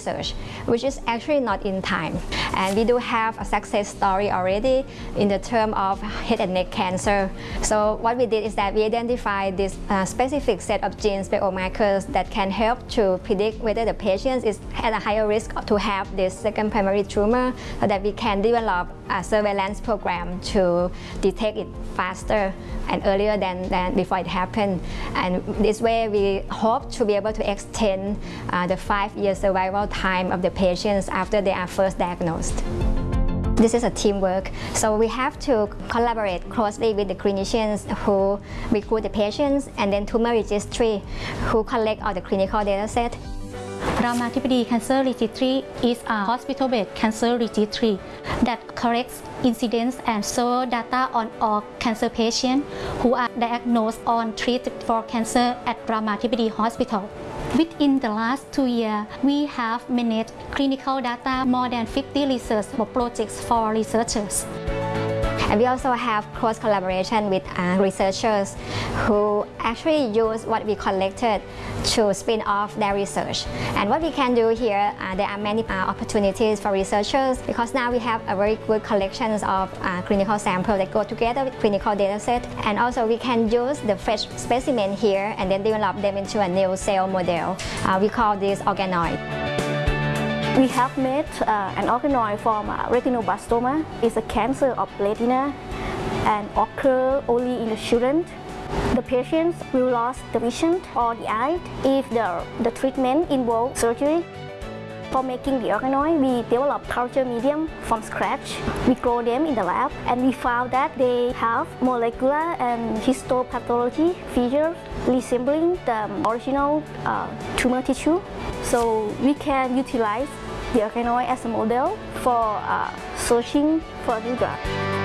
research, which is actually not in time. And we do have a success story already in the term of head and neck cancer. So what we did is that we identified this specific set of genes biomarkers that can help to predict whether the patient is at a higher risk to have this second primary tumor, so that we can develop a surveillance program to detect it faster and earlier than before it happened. And this way we hope to be able to extend the 5-year survival time of the patients after they are first diagnosed. This is a teamwork, so we have to collaborate closely with the clinicians who recruit the patients and then tumor registry who collect all the clinical data set. Ramathibodi Cancer Registry is a hospital-based cancer registry that collects incidence and server data on all cancer patients who are diagnosed or treated for cancer at Ramathibodi Hospital. Within the last 2 years, we have managed clinical data more than 50 research projects for researchers. And we also have close collaboration with researchers who actually use what we collected to spin off their research. And what we can do here, there are many opportunities for researchers, because now we have a very good collections of clinical samples that go together with clinical data set. And also we can use the fresh specimen here and then develop them into a new cell model. We call this organoid. We have made an organoid from retinoblastoma. It's a cancer of retina and occur only in the children. The patients will lose the vision or the eye if the treatment involves surgery. For making the organoid, we developed culture medium from scratch. We grow them in the lab and we found that they have molecular and histopathology features resembling the original tumor tissue. So we can utilize the organoid as a model for searching for a new drug.